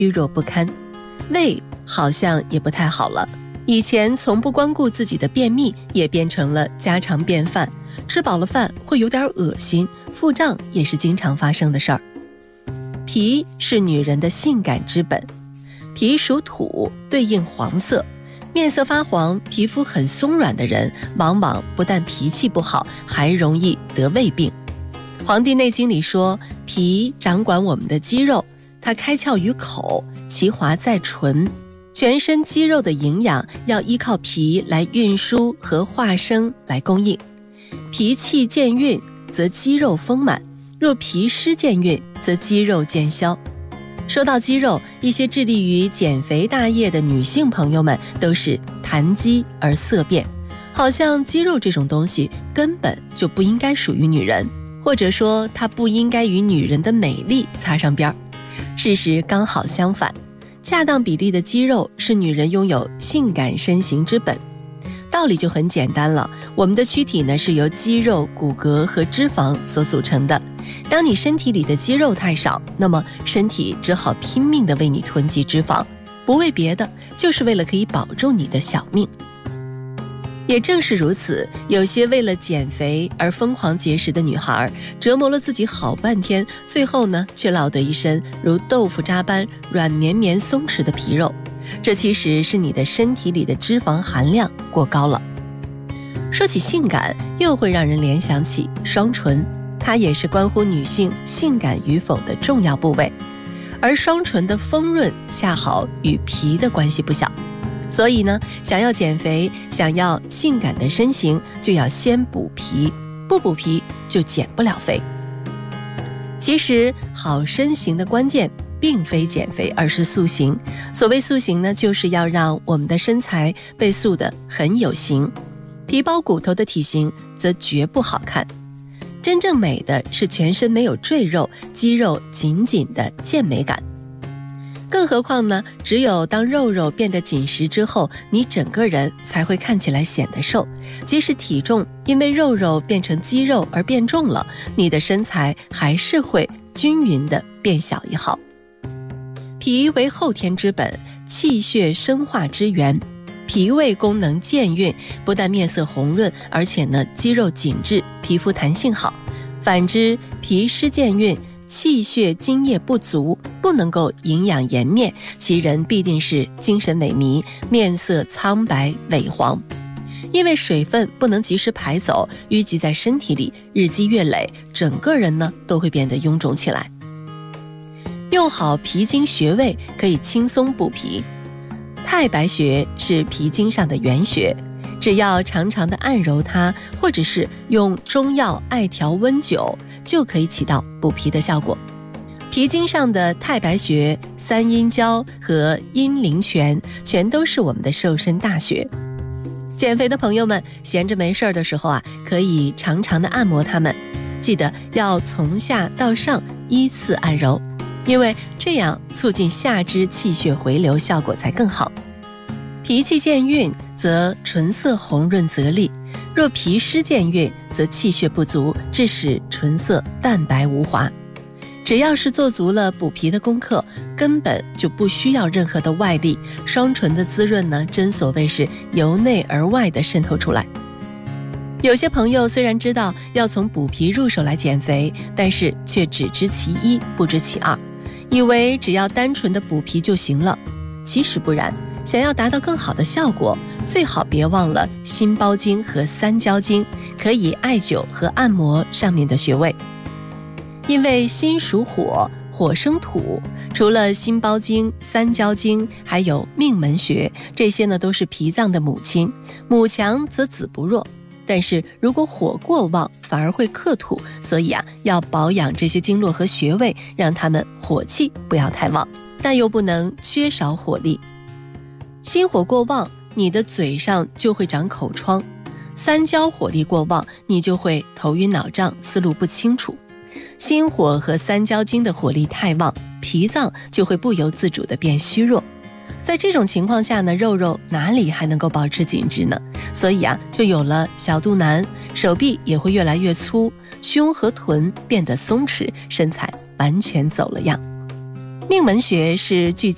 虚弱不堪。胃好像也不太好了，以前从不光顾自己的便秘也变成了家常便饭，吃饱了饭会有点恶心，腹胀也是经常发生的事儿。脾是女人的性感之本，脾属土，对应黄色，面色发黄，皮肤很松软的人，往往不但脾气不好，还容易得胃病。《黄帝内经》里说，脾掌管我们的肌肉，它开窍于口，其华在唇，全身肌肉的营养要依靠脾来运输和化生来供应。脾气健运，则肌肉丰满；若脾湿健运，则肌肉渐消。说到肌肉，一些致力于减肥大业的女性朋友们都是谈肌而色变，好像肌肉这种东西根本就不应该属于女人，或者说它不应该与女人的美丽擦上边儿。事实刚好相反，恰当比例的肌肉是女人拥有性感身形之本。道理就很简单了，我们的躯体呢是由肌肉、骨骼和脂肪所组成的。当你身体里的肌肉太少，那么身体只好拼命地为你囤积脂肪，不为别的，就是为了可以保住你的小命。也正是如此，有些为了减肥而疯狂节食的女孩，折磨了自己好半天，最后呢却落得一身如豆腐渣般软绵绵松弛的皮肉。这其实是你的身体里的脂肪含量过高了。说起性感，又会让人联想起双唇，它也是关乎女性性感与否的重要部位，而双唇的丰润恰好与脾的关系不小。所以呢，想要减肥，想要性感的身形，就要先补脾，不补脾就减不了肥。其实好身形的关键并非减肥，而是塑形。所谓塑形呢，就是要让我们的身材被塑得很有型，皮包骨头的体型则绝不好看。真正美的是全身没有赘肉，肌肉紧紧的健美感。更何况呢，只有当肉肉变得紧实之后，你整个人才会看起来显得瘦。即使体重因为肉肉变成肌肉而变重了，你的身材还是会均匀的变小一号。脾为后天之本，气血生化之源，脾胃功能健运，不但面色红润，而且呢肌肉紧致，皮肤弹性好。反之，脾湿健运，气血津液不足，不能够营养颜面，其人必定是精神萎靡，面色苍白萎黄。因为水分不能及时排走，淤积在身体里，日积月累，整个人呢都会变得臃肿起来。用好脾经穴位可以轻松补脾。太白穴是脾经上的原穴，只要常常的按揉它，或者是用中药艾条温灸，就可以起到补脾的效果。脾经上的太白穴、三阴交和阴陵泉全都是我们的瘦身大穴。减肥的朋友们闲着没事的时候啊，可以常常的按摩它们，记得要从下到上依次按揉，因为这样促进下肢气血回流，效果才更好。脾气健运，则唇色红润泽丽；若脾湿健运，则气血不足，致使唇色淡白无华。只要是做足了补脾的功课，根本就不需要任何的外力，双唇的滋润呢，真所谓是由内而外的渗透出来。有些朋友虽然知道要从补脾入手来减肥，但是却只知其一，不知其二，以为只要单纯的补脾就行了。其实不然，想要达到更好的效果，最好别忘了心包经和三焦经，可以艾灸和按摩上面的穴位。因为心属火，火生土，除了心包经、三焦经，还有命门穴，这些呢都是脾脏的母亲，母强则子不弱。但是如果火过旺，反而会克土，所以要保养这些经络和穴位，让它们火气不要太旺，但又不能缺少火力。心火过旺，你的嘴上就会长口疮；三焦火力过旺，你就会头晕脑胀，思路不清楚。心火和三焦经的火力太旺，脾脏就会不由自主地变虚弱。在这种情况下呢，肉肉哪里还能够保持紧致呢？所以就有了小肚腩，手臂也会越来越粗，胸和臀变得松弛，身材完全走了样。命门穴是聚集